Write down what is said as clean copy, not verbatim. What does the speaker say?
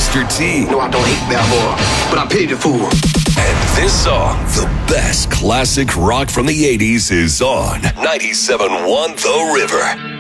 Mr. T. No, I don't hate that boy, but I pity the fool. And this song, the best classic rock from the 80s, is on 97.1 The River.